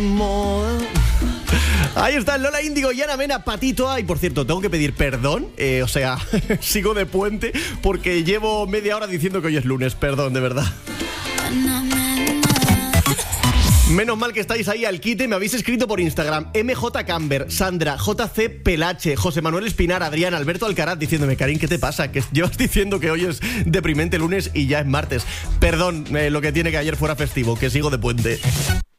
Ahí está Lola Índigo y Ana Mena, Patito. Y por cierto, tengo que pedir perdón. Sigo de puente porque llevo media hora diciendo que hoy es lunes. Perdón, de verdad. Menos mal que estáis ahí al quite. Me habéis escrito por Instagram MJ Camber, Sandra, JC Pelache, José Manuel Espinar, Adrián, Alberto Alcaraz, diciéndome: Karim, ¿qué te pasa? Que llevas diciendo que hoy es deprimente lunes y ya es martes. Perdón, lo que tiene que ayer fuera festivo, que sigo de puente.